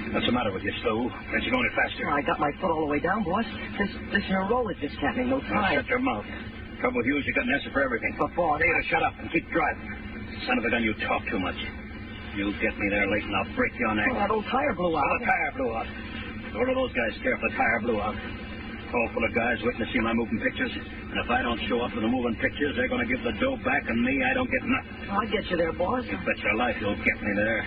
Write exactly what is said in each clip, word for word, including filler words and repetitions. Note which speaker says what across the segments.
Speaker 1: What's the matter with you, Stu? Can't you go any faster?
Speaker 2: I got my foot all the way down, boss. This this here roller just got me no
Speaker 1: Now,
Speaker 2: time.
Speaker 1: shut your mouth. Trouble with you is you got an answer for everything.
Speaker 2: But, boss...
Speaker 1: Hey, now shut up and keep driving. Son of a gun, you talk too much. You get me there late and I'll break your neck.
Speaker 2: Oh, that old tire blew out.
Speaker 1: Oh, the tire blew out. What do those guys care if the tire blew out? Hall full of guys waiting to see my moving pictures. And if I don't show up for the moving pictures, they're going to give the dough back, and me, I don't get nothing.
Speaker 2: I'll get you there, boss.
Speaker 1: You bet your life you'll get me there.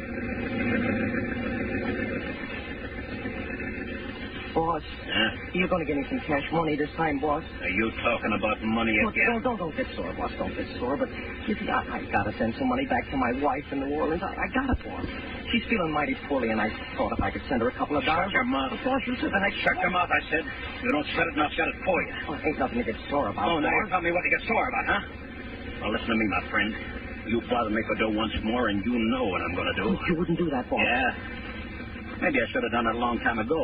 Speaker 2: Boss,
Speaker 1: Huh?
Speaker 2: you're going to give me some cash money this time, boss.
Speaker 1: Are you talking about money
Speaker 2: Look,
Speaker 1: again?
Speaker 2: don't, don't, don't get sore, boss. Don't get sore. But, you see, I, I got to send some money back to my wife in New Orleans. I, I got it, boss. She's feeling mighty poorly, and I thought if I could send her a couple of dollars...
Speaker 1: Shut your mouth.
Speaker 2: But, boss, you said the next...
Speaker 1: Shut your mouth, I said. You don't shut it, and I'll shut it for you.
Speaker 2: Oh, ain't nothing to get sore about,
Speaker 1: Oh, now you
Speaker 2: boss.
Speaker 1: tell me what to get sore about, huh? Well, listen to me, my friend. You bother me for dough once more, and you know what I'm going to do.
Speaker 2: Oh, you wouldn't do that, boss.
Speaker 1: Yeah? Maybe I should have done it a long time ago.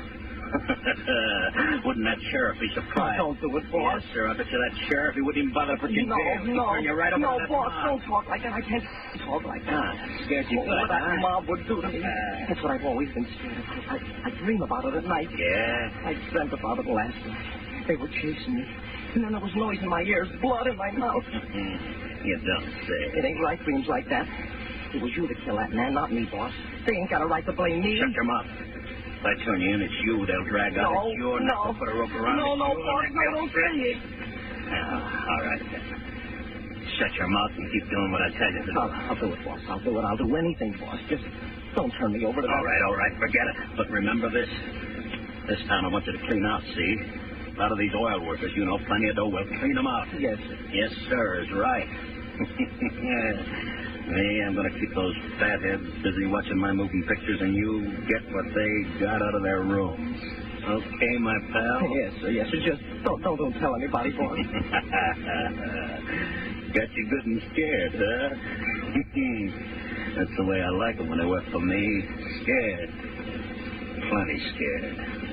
Speaker 1: Wouldn't that sheriff be surprised?
Speaker 2: Don't do it, boss.
Speaker 1: Yes, sir. I bet you that sheriff, he wouldn't even bother to put you in
Speaker 2: No,
Speaker 1: jail. He'd
Speaker 2: no,
Speaker 1: turn you right over
Speaker 2: no,
Speaker 1: to that
Speaker 2: boss,
Speaker 1: mob.
Speaker 2: don't talk like that. I can't talk like that.
Speaker 1: Ah, scared you
Speaker 2: Oh,
Speaker 1: good,
Speaker 2: what that
Speaker 1: huh?
Speaker 2: mob would do to me.
Speaker 1: Ah.
Speaker 2: That's what I've always been scared of. I, I dream about it at night.
Speaker 1: Yeah?
Speaker 2: I dreamt about it last night. They were chasing me. And then there was noise in my ears, blood in my mouth.
Speaker 1: You don't say.
Speaker 2: It ain't right dreams like that. It was you that killed that man, not me, boss. They ain't got a right to blame me.
Speaker 1: Shut your mouth. If I turn you in, it's you they'll drag out.
Speaker 2: No,
Speaker 1: It's your neck.
Speaker 2: no.
Speaker 1: They'll put a rope around
Speaker 2: No,
Speaker 1: it.
Speaker 2: no,
Speaker 1: Your
Speaker 2: boss,
Speaker 1: neck.
Speaker 2: no,
Speaker 1: They'll
Speaker 2: don't
Speaker 1: stretch
Speaker 2: say it.
Speaker 1: Ah, all right, then. Shut your mouth and keep doing what I tell you to do.
Speaker 2: I'll, I'll do it, boss. I'll do it. I'll do anything, boss. Just don't turn me over to that.
Speaker 1: All right, all right, forget it. But remember this. This time I want you to clean out, see? A lot of these oil workers, you know, plenty of dough. We'll clean them out.
Speaker 2: Yes, sir.
Speaker 1: Yes, sir, is right. Me, I'm going to keep those fatheads busy watching my moving pictures, and you get what they got out of their rooms. Okay, my pal?
Speaker 2: Yes, sir. Yes, sir. Just don't, don't, don't tell anybody, boss.
Speaker 1: Got you good and scared, huh? That's the way I like them when they work for me. Scared. Plenty scared.